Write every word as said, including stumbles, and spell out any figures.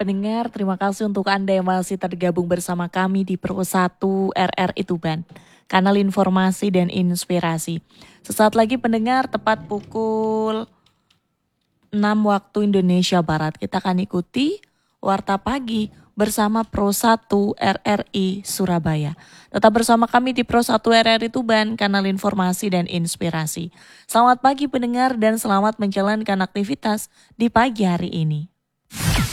Pendengar, terima kasih untuk Anda yang masih tergabung bersama kami di Pro satu R R I Tuban, kanal informasi dan inspirasi. Sesaat lagi pendengar, tepat pukul enam waktu Indonesia Barat, kita akan ikuti Warta Pagi bersama Pro satu R R I Surabaya. Tetap bersama kami di Pro satu R R I Tuban, kanal informasi dan inspirasi. Selamat pagi pendengar dan selamat menjalankan aktivitas di pagi hari ini.